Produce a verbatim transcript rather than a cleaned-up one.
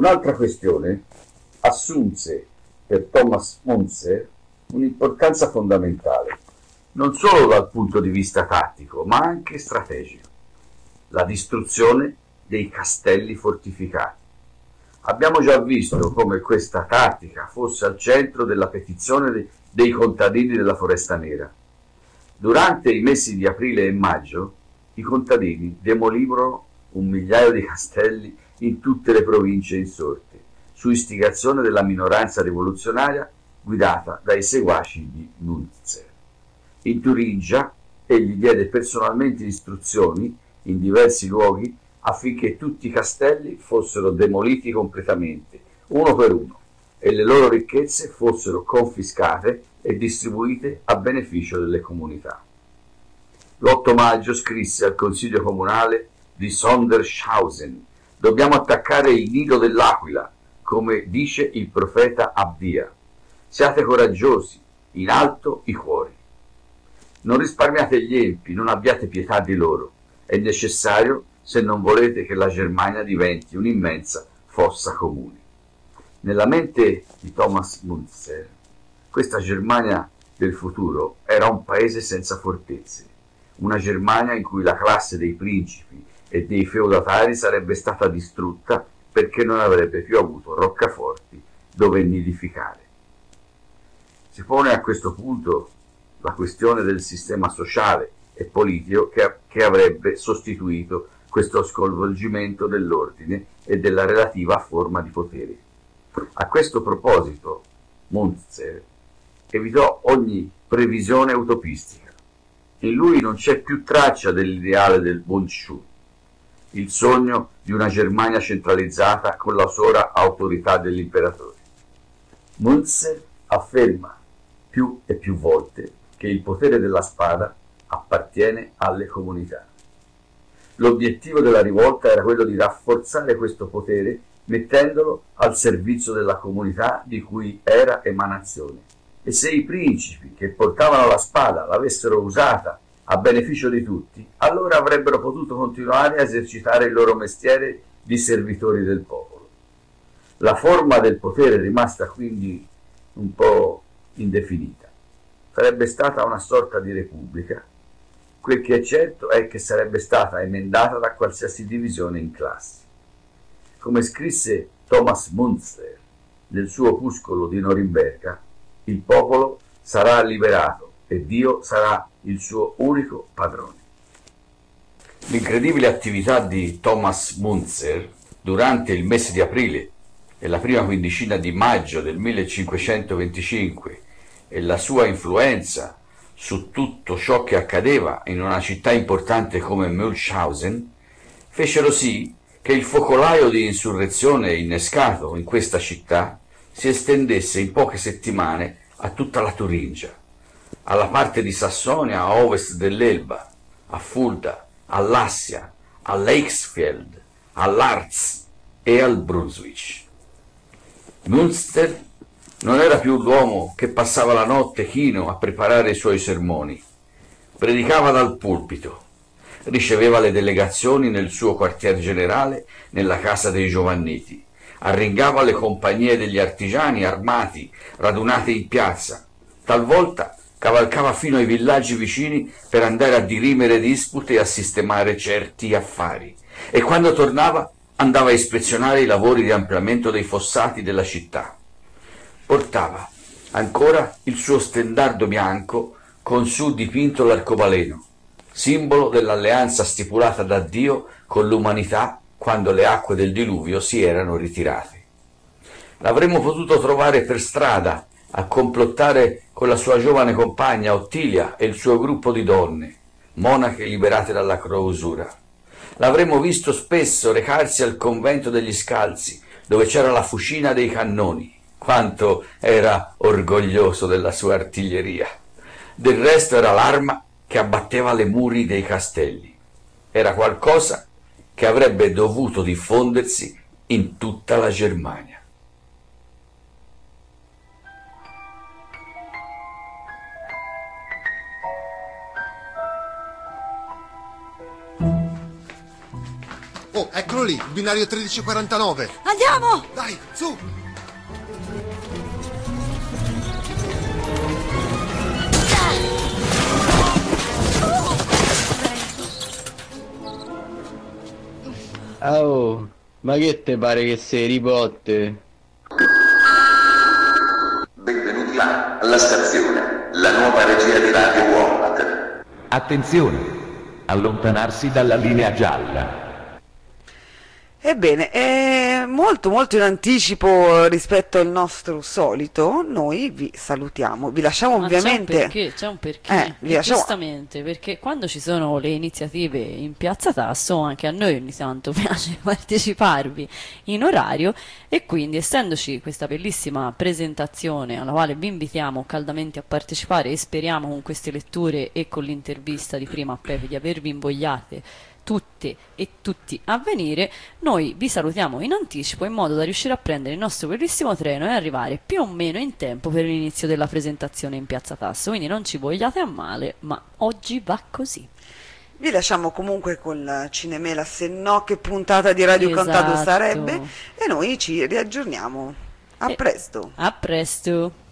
Un'altra questione assunse per Thomas Müntzer un'importanza fondamentale, non solo dal punto di vista tattico, ma anche strategico: la distruzione dei castelli fortificati. Abbiamo già visto come questa tattica fosse al centro della petizione dei, dei contadini della Foresta Nera. Durante i mesi di aprile e maggio, i contadini demolivano un migliaio di castelli in tutte le province insorte, su istigazione della minoranza rivoluzionaria guidata dai seguaci di Müntzer. In Turingia egli diede personalmente istruzioni in diversi luoghi affinché tutti i castelli fossero demoliti completamente, uno per uno, e le loro ricchezze fossero confiscate e distribuite a beneficio delle comunità. L'otto maggio scrisse al consiglio comunale di Sondershausen: «Dobbiamo attaccare il nido dell'aquila, come dice il profeta Abdia. Siate coraggiosi, in alto i cuori. Non risparmiate gli empi, non abbiate pietà di loro. È necessario se non volete che la Germania diventi un'immensa fossa comune». Nella mente di Thomas Müntzer, questa Germania del futuro era un paese senza fortezze, una Germania in cui la classe dei principi e dei feudatari sarebbe stata distrutta perché non avrebbe più avuto roccaforti dove nidificare. Si pone a questo punto la questione del sistema sociale e politico che, che avrebbe sostituito questo sconvolgimento dell'ordine e della relativa forma di potere. A questo proposito Müntzer evitò ogni previsione utopistica. In lui non c'è più traccia dell'ideale del Bundschuh, il sogno di una Germania centralizzata con la sola autorità dell'imperatore. Müntzer afferma più e più volte che il potere della spada appartiene alle comunità. L'obiettivo della rivolta era quello di rafforzare questo potere mettendolo al servizio della comunità di cui era emanazione. E se i principi che portavano la spada l'avessero usata a beneficio di tutti, allora avrebbero potuto continuare a esercitare il loro mestiere di servitori del popolo. La forma del potere è rimasta quindi un po' indefinita. Sarebbe stata una sorta di repubblica. Quel che è certo è che sarebbe stata emendata da qualsiasi divisione in classi. Come scrisse Thomas Müntzer nel suo opuscolo di Norimberga, il popolo sarà liberato e Dio sarà il suo unico padrone. L'incredibile attività di Thomas Müntzer durante il mese di aprile e la prima quindicina di maggio del millecinquecentoventicinque e la sua influenza su tutto ciò che accadeva in una città importante come Mülchhausen fecero sì che il focolaio di insurrezione innescato in questa città si estendesse in poche settimane a tutta la Turingia, alla parte di Sassonia a ovest dell'Elba, a Fulda, all'Assia, all'Eichsfeld, all'Harz e al Brunswick. Müntzer non era più l'uomo che passava la notte chino a preparare i suoi sermoni. Predicava dal pulpito, riceveva le delegazioni nel suo quartier generale, nella casa dei Giovanniti, arringava le compagnie degli artigiani armati radunate in piazza, talvolta cavalcava fino ai villaggi vicini per andare a dirimere dispute e a sistemare certi affari, e quando tornava andava a ispezionare i lavori di ampliamento dei fossati della città. Portava ancora il suo stendardo bianco con su dipinto l'arcobaleno, simbolo dell'alleanza stipulata da Dio con l'umanità quando le acque del diluvio si erano ritirate. L'avremmo potuto trovare per strada a complottare con la sua giovane compagna Ottilia e il suo gruppo di donne, monache liberate dalla clausura. L'avremmo visto spesso recarsi al convento degli Scalzi, dove c'era la fucina dei cannoni. Quanto era orgoglioso della sua artiglieria! Del resto era l'arma che abbatteva le muri dei castelli. Era qualcosa che avrebbe dovuto diffondersi in tutta la Germania. Oh, eccolo lì, binario tredici quarantanove. Andiamo! Dai, su! Oh, ma che te pare che sei ribotte? Benvenuti alla stazione, la nuova regia di Radio Wombat. Attenzione, allontanarsi dalla linea gialla. Ebbene, eh, molto molto in anticipo rispetto al nostro solito, noi vi salutiamo, vi lasciamo Ma ovviamente... c'è un perché, c'è un perché, Eh, vi E lasciamo- giustamente, perché quando ci sono le iniziative in Piazza Tasso, anche a noi ogni tanto piace parteciparvi in orario, e quindi essendoci questa bellissima presentazione alla quale vi invitiamo caldamente a partecipare, e speriamo con queste letture e con l'intervista di prima a Pepe di avervi invogliate tutte e tutti a venire, noi vi salutiamo in anticipo in modo da riuscire a prendere il nostro bellissimo treno e arrivare più o meno in tempo per l'inizio della presentazione in Piazza Tasso, quindi non ci vogliate a male, ma oggi va così. Vi lasciamo comunque con la Cinemela, se no che puntata di Radio Cantato Esatto. sarebbe, e noi ci riaggiorniamo. A E- presto! A presto!